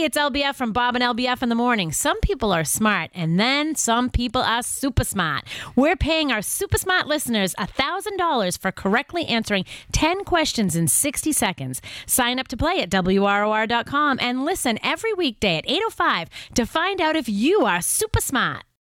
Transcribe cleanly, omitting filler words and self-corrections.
it's LBF from Bob and LBF in the morning. Some people are smart, and then some people are super smart. We're paying our super smart listeners $1,000 for correctly answering 10 questions in 60 seconds. Sign up to play at WROR.com and listen every weekday at 8:05 to find out if you are super smart.